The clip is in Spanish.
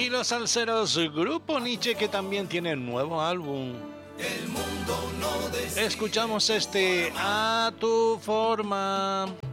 Y los salseros Grupo Nietzsche, que también tiene nuevo álbum. El mundo no decide. Escuchamos este A tu forma.